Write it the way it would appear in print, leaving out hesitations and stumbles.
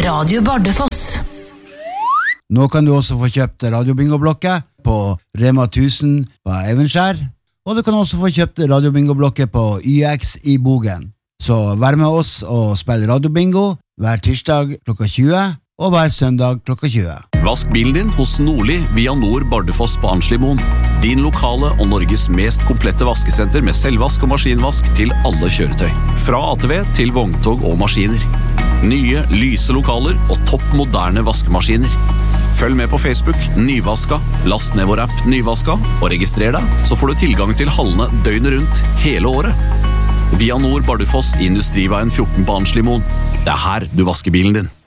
Radio Bardufoss. Nå kan du også få kjøpt radiobingo-blokket på Rema 1000 på Evenskjær, og du kan også få kjøpt radiobingo-blokket på YX i Bogen. Så vær med oss og spill radiobingo hver tirsdag klokka 20 og hver søndag klokka 20. Vask bilen din hos Nordli via Nord Bardufoss på Arnslimoen. Din lokale og Norges mest komplette vaskesenter med selvvask og maskinvask til alle kjøretøy. Fra ATV til vogntog og maskiner. Nye, lyse lokaler og topp moderne vaskemaskiner. Følg med på Facebook, Nyvaska, last ned vår app Nyvaska og registrer deg, så får du tilgang til hallene døgnet rundt hele året. Via Nord Bardufoss i Industriveien 14 på Arnslimoen. Det her du vasker bilen din.